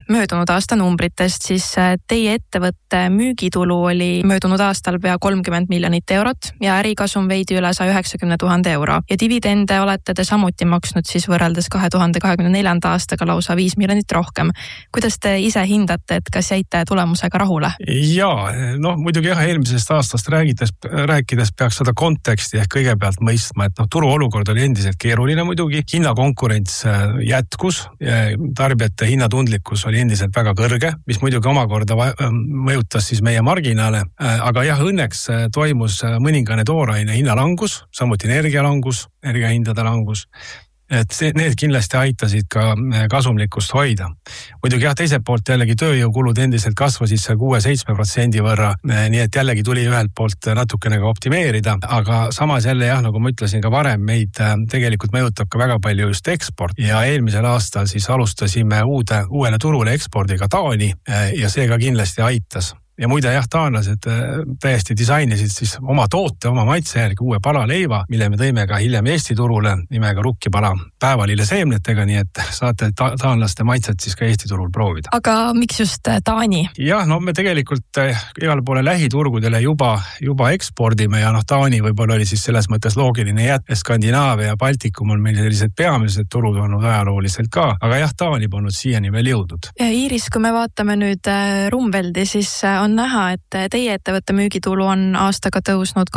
möödunud aasta numbritest, siis teie ettevõtte müügitulu oli möödunud aastal pea 30 miljonit eurot ja ärikasum veidi üle 190 000 euro. Ja dividende olete te samuti maksnud siis võrreldes 2024. aastaga lausa 5 miljonit rohkem. Kuidas te ise hindate, et kas jäite tulemusega rahule? Jaa, muidugi eelmisest aastast rääkides peaks seda konteksti ehk kõigepealt mõistma, et turu olukord oli endiselt keeruline muidugi, hinnakonkurents jätkus, tarbijate hinnatundlikkus oli endiselt väga kõrge, mis muidugi omakorda mõjutas siis meie marginaale, aga jah, õnneks toimus mõningane tooraine hinnalangus, samuti energiahindade langus, et need kindlasti aitasid ka kasumlikkust hoida. Muidugi jah, teiselt poolt jällegi tööjõukulud endiselt kasvasid 6-7% võrra, nii et jällegi tuli ühelt poolt natukene ka optimeerida, aga samas jälle jah, nagu ma ütlesin ka varem, meid tegelikult mõjutab ka väga palju just eksport ja eelmisel aastal siis alustasime uuele turule ekspordiga Taani ja see ka kindlasti aitas. Ja muide jah, taanlased täiesti disainisid siis oma toote, oma maitse järgi uue palaleiva, mille me tõime ka hiljem Eesti turule nimega rukkipala päevalille seemnetega, nii et saate taanlaste maitset siis ka Eesti turul proovida. Aga miks just Taani? Jah, me tegelikult igale poole lähiturgudele juba ekspordime ja Taani võib-olla oli siis selles mõttes loogiline jätta. Skandinaavia ja Baltikum on meil sellised peamised turud olnud ajalooliselt ka, aga jah, Taani polnud siiani veel jõudnud. Iiris, kui me vaatame nüüd Rumveldi, siis on näha, et teie ettevõtte müügitulu on aastaga tõusnud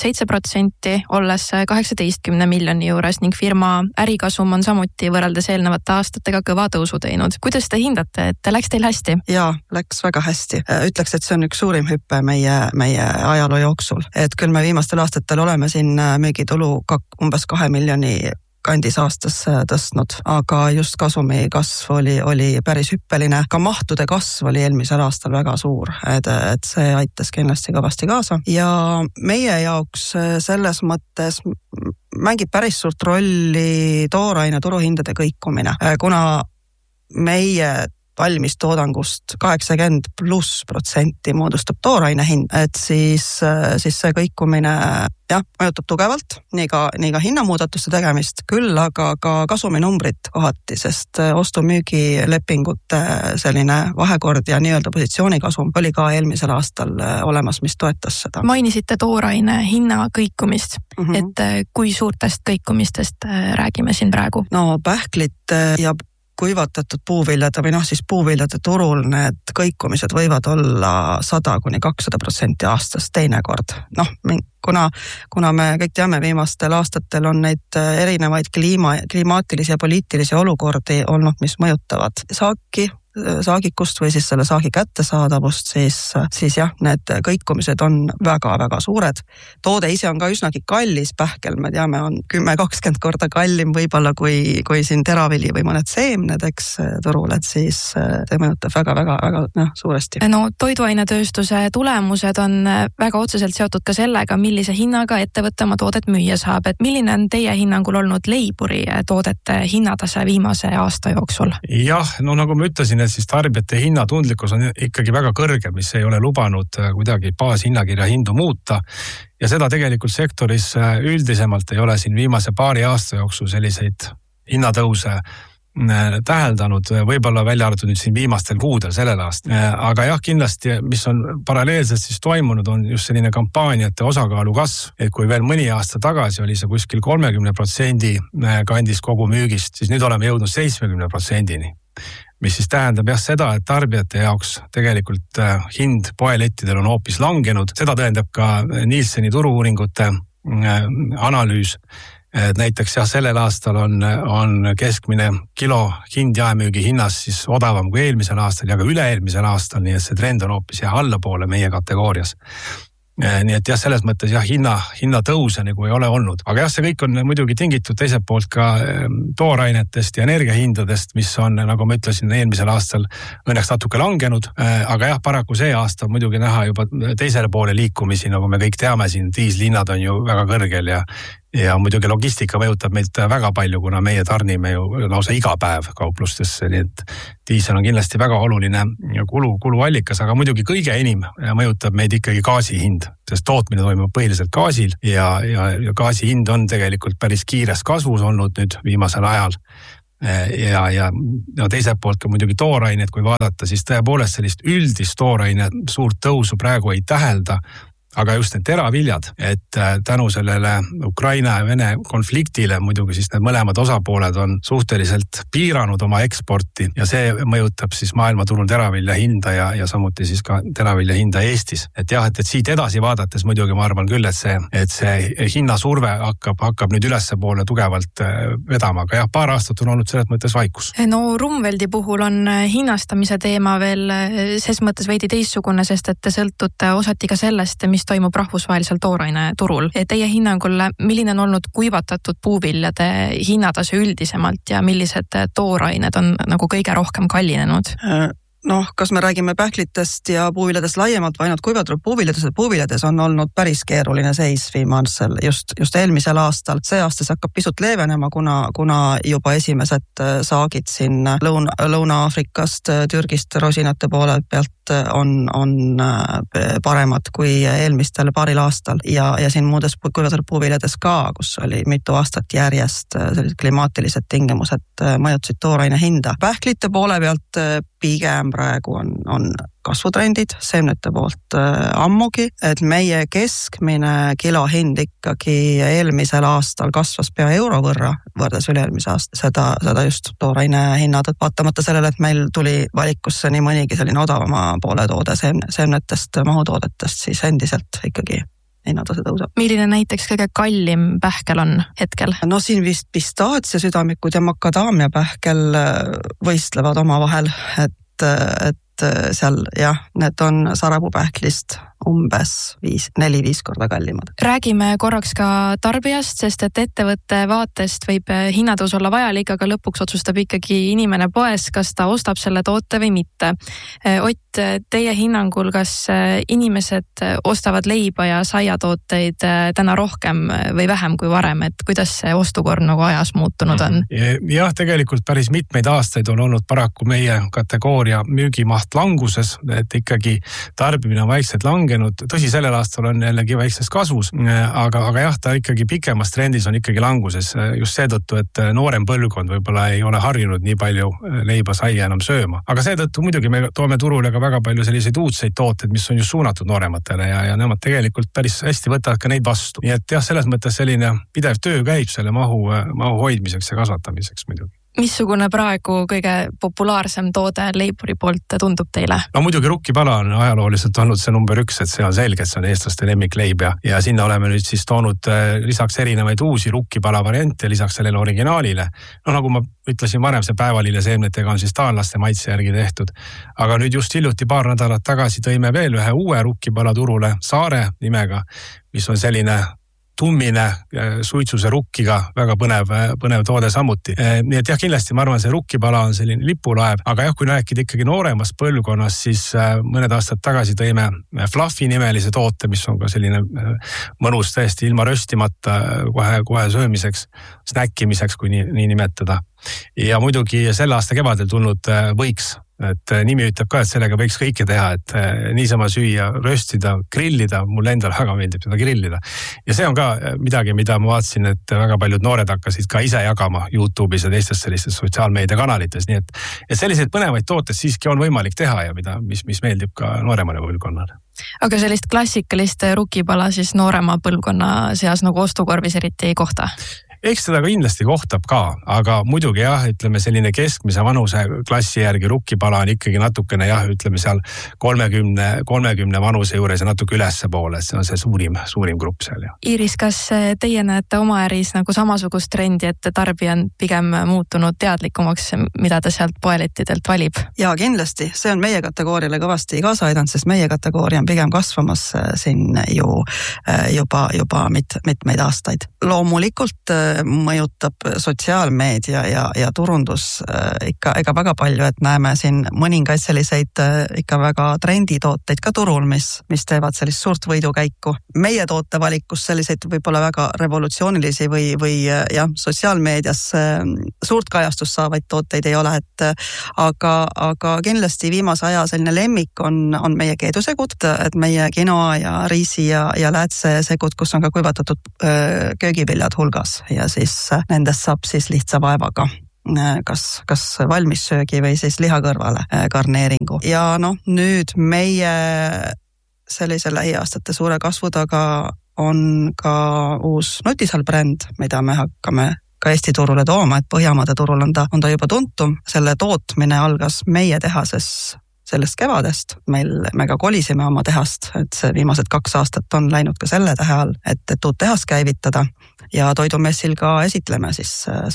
27%, olles 18 miljoni juures ning firma ärikasum on samuti võrreldes eelnevate aastatega kõva tõusu teinud. Kuidas te hindate, et läks teil hästi? Jaa, läks väga hästi. Ütleks, et see on üks suurim hüppe meie ajaloo jooksul. Et küll me viimastel aastatel oleme siin müügitulu umbes 2 miljoni kandis aastas tõstnud, aga just kasumi kasv oli päris hüppeline. Ka mahtude kasv oli eelmisel aastal väga suur, et see aitas kindlasti kõvasti kaasa. Ja meie jaoks selles mõttes mängib päris suurt rolli tooraine turuhindade kõikumine, kuna meie valmis toodangust 80+% moodustab tooraine hind, et siis see kõikumine mõjutab tugevalt nii ka hinnamuudatuste tegemist, küll aga ka kasuminumbrit kohati, sest ostu-müügilepingute selline vahekord ja nii-öelda positsioonikasum oli ka eelmisel aastal olemas, mis toetas seda. Mainisite tooraine hinna kõikumist, et kui suurtest kõikumistest räägime siin praegu? Pähklit ja kuivatatud puuviljade või siis puuviljade turul need kõikumised võivad olla 100-200% aastas teinekord. Kuna me kõik teame, viimastel aastatel on neid erinevaid klimaatilisi ja poliitilisi olukordi olnud, mis mõjutavad saagikust või siis selle saagi kättesaadavust, siis jah, need kõikumised on väga-väga suured. Toode ise on ka üsnagi kallis, pähkel, me teame, on 10-20 korda kallim võib-olla kui siin teravili või mõned seemned, turul, et siis see mõjutab väga-väga suuresti. Toiduainetööstuse tulemused on väga otseselt seotud ka sellega, millise hinnaga ettevõtte oma toodet müüa saab. Et milline on teie hinnangul olnud leiburi toodete hinnatase viimase aasta jooksul? Jah, nagu ma ütlesin, et siis tarbijate hinnatundlikkus on ikkagi väga kõrge, mis ei ole lubanud kuidagi baashinnakirja hindu muuta. Ja seda tegelikult sektoris üldisemalt ei ole siin viimase paari aasta jooksul selliseid hinnatõuse täheldanud, võib-olla välja arvatud nüüd siin viimastel kuudel sellel aastal. Aga jah, kindlasti, mis on paralleelselt siis toimunud, on just selline kampaaniate osakaalu kasv. Et kui veel mõni aasta tagasi oli see kuskil 30% kandis kogu müügist, siis nüüd oleme jõudnud 70%-ni. Mis siis tähendab seda, et tarbijate jaoks tegelikult hind poelettidel on hoopis langenud. Seda tõendab ka Nielseni turu-uuringute analüüs. Näiteks sellel aastal on keskmine kilo hind jaemüügi hinnas siis odavam kui eelmisel aastal ja ka üle-eelmisel aastal, nii et see trend on hoopis allapoole meie kategoorias. Nii et selles mõttes hinna tõuse nagu ei ole olnud. Aga see kõik on muidugi tingitud teiselt poolt ka toorainetest ja energiahindadest, mis on, nagu ma ütlesin, eelmisel aastal õnneks natuke langenud. Aga paraku see aasta on muidugi näha juba teisele poole liikumisi, nagu me kõik teame siin, diislihinnad on ju väga kõrgel ja muidugi logistika mõjutab meilt väga palju, kuna meie tarnime ju lausa iga päev kauplustesse, nii et diisel on kindlasti väga oluline kuluallikas, aga muidugi kõige enim mõjutab meid ikkagi gaasi hind, sest tootmine toimub põhiliselt gaasil ja gaasi hind on tegelikult päris kiires kasvus olnud nüüd viimasel ajal. ja teiselt poolt ka muidugi toorainet, kui vaadata, siis tõepoolest sellist üldist tooraine suurt tõusu praegu ei tähelda. Aga just need teraviljad, et tänu sellele Ukraina ja Vene konfliktile muidugi siis need mõlemad osapooled on suhteliselt piiranud oma eksporti ja see mõjutab siis maailmaturul teravilja hinda ja samuti siis ka teravilja hinda Eestis. Et jah, et siit edasi vaadates muidugi ma arvan küll, et see hinnasurve hakkab nüüd ülespoole tugevalt vedama, aga jah, paar aastat on olnud selles mõttes vaikus. No Rumveldi puhul on hinnastamise teema veel ses mõttes veidi teistsugune, sest et te sõltute osati ka sellest, mis toimub rahvusvahelisel tooraine turul. Teie hinnangul, milline on olnud kuivatatud puuviljade hinnatase üldisemalt ja millised toorained on nagu kõige rohkem kallinenud? Kas me räägime pähklitest ja puuviljadest laiemalt või ainult kuivatatud puuviljades on olnud päris keeruline seis viimasel, just eelmisel aastal. See aasta see hakkab pisut leevenema, kuna juba esimesed saagid siin Lõuna-Aafrikast, Türgist rosinate poole pealt on paremad kui eelmistel paaril aastal ja siin muudes kuivatatud puuviljades ka, kus oli mitu aastat järjest sellised klimaatilised tingimused mõjutasid tooraine hinda. Pähklite poole pealt pigem praegu on kasvutrendid, seemnete poolt ammugi, et meie keskmine kilohind ikkagi eelmisel aastal kasvas pea euro võrra võrdes üle-eelmise aasta, seda just tooraine hinnad, vaatamata sellele, et meil tuli valikusse nii mõnigi selline odavama poole toode seemnetest, mahutoodetest, siis endiselt ikkagi hinnatase tõuseb. Milline näiteks kõige kallim pähkel on hetkel? No siin vist pistaatsiasüdamikud ja makadaamia pähkel võistlevad omavahel, et seal jah, need on sarapuupähklist umbes 4-5 korda kallimad. Räägime korraks ka tarbijast, sest et ettevõtte vaatest võib hinnatõus olla vajalik, aga lõpuks otsustab ikkagi inimene poes, kas ta ostab selle toote või mitte. Ott, teie hinnangul, kas inimesed ostavad leiba ja saiatooteid täna rohkem või vähem kui varem, et kuidas see ostukorv nagu ajas muutunud on? Jah, tegelikult päris mitmeid aastaid on olnud paraku meie kategooria müügimaht languses, et ikkagi tarbimine on vaikselt langenud. Tõsi, sellel aastal on jällegi väikses kasvus, aga jah, ta ikkagi pikemas trendis on ikkagi languses just seetõttu, et noorem põlvkond võib-olla ei ole harjunud nii palju leiba saia enam sööma. Aga seetõttu muidugi me toome turule ka väga palju selliseid uudseid tooteid, mis on just suunatud noorematele ja nemad tegelikult päris hästi võtavad ka neid vastu. Nii et jah, selles mõttes selline pidev töö käib selle mahu hoidmiseks ja kasvatamiseks muidugi. Missugune praegu kõige populaarsem toode leiburi poolt tundub teile? No muidugi rukkipala on ajalooliselt olnud see number 1, et see on selge, et see on eestlaste lemmikleib ja sinna oleme nüüd siis toonud lisaks erinevaid uusi rukkipala variante lisaks sellele originaalile. No nagu ma ütlesin varem, see päevalille seemnetega on siis taanlaste maitse järgi tehtud. Aga nüüd just hiljuti paar nädalat tagasi tõime veel ühe uue rukkipala turule Saare nimega, mis on selline tummine suitsuse rukkiga, väga põnev toode samuti. Nii et jah, kindlasti ma arvan, see rukkipala on selline lipulaev, aga jah, kui rääkida ikkagi nooremast põlvkonnast, siis mõned aastad tagasi tõime Fluffy nimelise toote, mis on ka selline mõnus täiesti ilma röstimata kohe söömiseks, snäkkimiseks, kui nii nimetada. Ja muidugi selle aasta kevadel tulnud võiks. Et nimi ütleb ka, et sellega võiks kõike teha, et niisama süüa, röstida, grillida, mulle endale väga meeldib seda grillida. Ja see on ka midagi, mida ma vaatasin, et väga paljud noored hakkasid ka ise jagama YouTube'is ja teistes sellistes sotsiaalmeediakanalites, nii et selliseid põnevaid tooteid siiski on võimalik teha ja mis meeldib ka nooremale põlvkonnale. Aga sellist klassikalist rukkipala siis noorema põlvkonna seas nagu ostukorvis eriti ei kohta? Eks seda kindlasti kohtab ka, aga muidugi jah, ütleme selline keskmise vanuse klassi järgi rukkipala on ikkagi natukene jah, ütleme seal 30 vanuse juures ja natuke ülesse poole, see on see suurim grupp seal. Iiris, kas teie näete oma äris nagu samasugust trendi, et tarbija on pigem muutunud teadlikumaks, mida ta sealt poelettidelt valib? Ja kindlasti, see on meie kategooriale kõvasti kaasa aidanud, sest meie kategooria on pigem kasvamas siin ju juba mitmeid aastaid. Loomulikult mõjutab sotsiaalmeedia ja turundus ikka väga palju, et näeme siin mõningaid selliseid ikka väga trenditooteid ka turul, mis teevad sellist suurt võidukäiku. Meie tootevalikus selliseid võib-olla väga revolutsioonilisi või jah, sotsiaalmeedias suurt kajastust saavaid tooteid ei ole, aga kindlasti viimase aja selline lemmik on meie keedusegud, et meie quinoa ja riisi ja läätsesegud, kus on ka kuivatatud köögiviljad hulgas ja siis nendest saab siis lihtsa vaevaga kas valmissöögi või siis liha kõrvale garneeringu. Ja nüüd meie sellise lähiaastate suure kasvu taga on ka uus nutisal-bränd, mida me hakkame ka Eesti turule tooma, et Põhjamaade turul on ta juba tuntum. Selle tootmine algas meie tehases sellest kevadest. Me ka kolisime oma tehast, et see viimased 2 aastat on läinud ka selle tähe all, et uut tehast käivitada ja toidumessil ka esitleme siis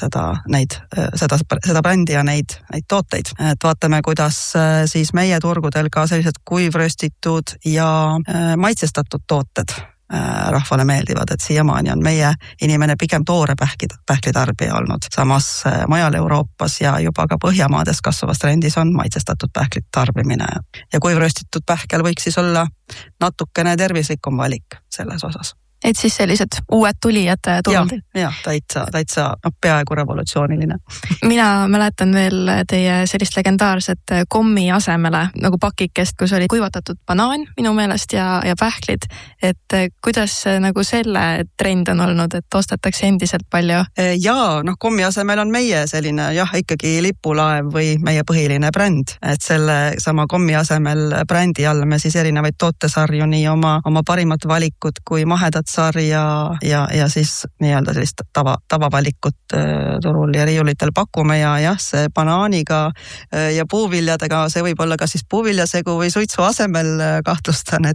seda brändi ja neid tooteid. Et vaatame, kuidas siis meie turgudel ka sellised kuivröstitud ja maitsestatud tooted rahvale meeldivad, et siiamaani on meie inimene pigem toore pähklitarbija olnud. Samas mujal Euroopas ja juba ka Põhjamaades kasvavas trendis on maitsestatud pähklit tarbimine. Ja kuivröstitud pähkel võiks siis olla natukene tervislikum valik selles osas. Et siis sellised uued tulijad turul? Ja, täitsa peaaegu revolutsiooniline. Mina mäletan veel teie sellist legendaarset kommi asemele nagu pakikest, kus oli kuivatatud banaan minu meelest ja pähklid. Et kuidas nagu selle trend on olnud, et ostetakse endiselt palju? Jaa, kommi asemel on meie selline ikkagi lipulaev või meie põhiline bränd. Et selle sama kommi asemel brändi all me siis erinevaid tootesarju nii oma parimat valikut kui mahedat sarja ja siis nii-öelda sellist tavavalikut turul ja riiulitel pakume ja see banaaniga ja puuviljadega, see võib olla ka siis puuviljasegu või suitsu asemel kahtlustan,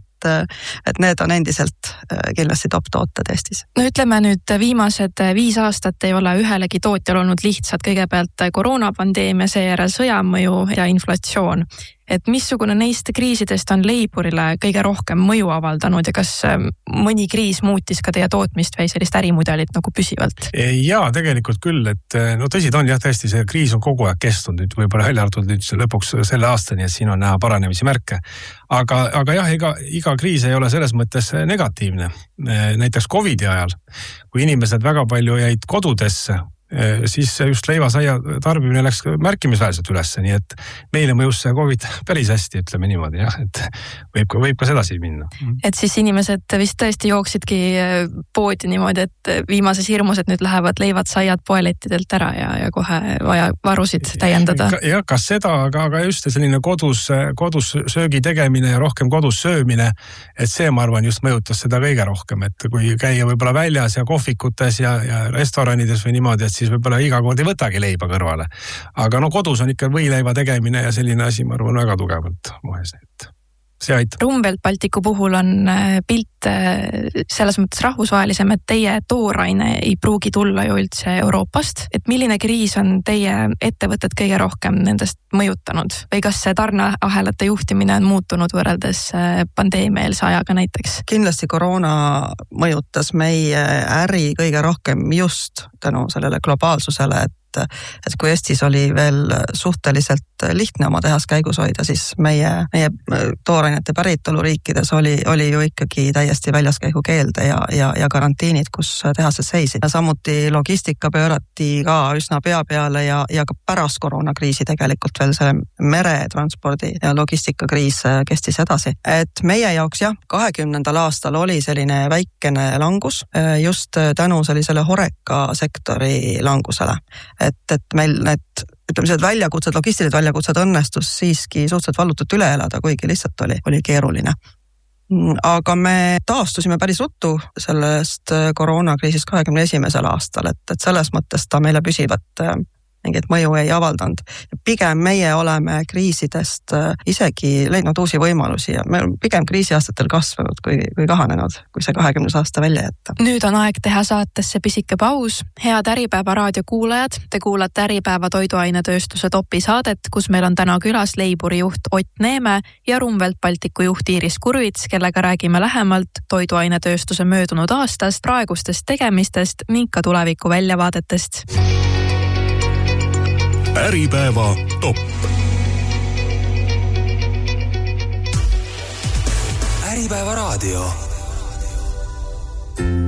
et need on endiselt kindlasti top tooted Eestis. No ütleme nüüd viimased 5 aastat ei ole ühelegi tootjal olnud lihtsad, kõigepealt koroonapandeemia, seejärel sõjamõju ja inflatsioon. Et missugune neist kriisidest on leiburile kõige rohkem mõju avaldanud ja kas mõni kriis muutis ka teie tootmist või sellist ärimudelit nagu püsivalt? Jaa, tegelikult küll, et tõsi ta on tõesti, see kriis on kogu aeg kestnud, nüüd võib-olla välja arvatud nüüd lõpuks selle aastani, et siin on näha paranemisi märke. Aga jah, iga kriis ei ole selles mõttes negatiivne. Näiteks COVID-i ajal, kui inimesed väga palju jäid kodudesse, siis just leivasaia tarbimine läks märkimisväärselt üles, nii et meile mõjus see COVID päris hästi, ütleme niimoodi, et võib ka sedasi minna. Et siis inimesed vist tõesti jooksidki poodi niimoodi, et viimases hirmus, et nüüd lähevad leivad saiad poelettidelt ära ja kohe vaja varusid täiendada. Jah, kas seda, aga just selline kodus söögi tegemine ja rohkem kodus söömine, et see, ma arvan, just mõjutas seda kõige rohkem, et kui käia võib-olla väljas ja kohvikutes ja restoranides või niimoodi, et siis võib-olla iga kord ei võtagi leiba kõrvale. Aga kodus on ikka võileiva tegemine ja selline asi, ma arvan, väga tugevalt moes. See aitab. Rumwelt Balticu puhul on pilt selles mõttes rahvusvahelisem, et teie tooraine ei pruugi tulla ju üldse Euroopast. Et milline kriis on teie ettevõtted kõige rohkem nendest mõjutanud? Või kas see tarneahelate juhtimine on muutunud võrreldes pandeemiaelse ajaga näiteks? Kindlasti koroona mõjutas meie äri kõige rohkem just tänu sellele globaalsusele, et kui Eestis oli veel suhteliselt lihtne oma tehas käigus hoida, siis meie toorainete päritoluriikides oli ju ikkagi täiesti väljaskäigu keelde ja karantiinid, kus tehased seisid. Ja samuti logistika pöörati ka üsna pea peale ja ka pärast koroonakriisi tegelikult veel see meretranspordi ja logistikakriis kestis edasi. Et meie jaoks 2020. aastal oli selline väikene langus just tänu sellisele HoReCa sektori langusele. Et meil need väljakutsed, logistilised väljakutsed õnnestus siiski suhteliselt vallutult üle elada, kuigi lihtsalt oli keeruline. Aga me taastusime päris ruttu sellest koroonakriisist 2021. aastal, et selles mõttes ta meile püsivat mingit mõju ei avaldanud. Pigem meie oleme kriisidest isegi leidnud uusi võimalusi ja me oleme pigem kriisiaastatel kasvanud kui kahanenud, kui see 20. aasta välja jätta. Nüüd on aeg teha saatesse pisike paus. Head Äripäeva raadio kuulajad, te kuulate Äripäeva toiduainetööstuse topi saadet, kus meil on täna külas leiburi juht Ott Neeme ja Rumwelt Balticu juht Iiris Kurvits, kellega räägime lähemalt toiduainetööstuse möödunud aastast, praegustest tegemistest ning ka tuleviku väljavaadetest. Äripäeva top. Äripäeva raadio.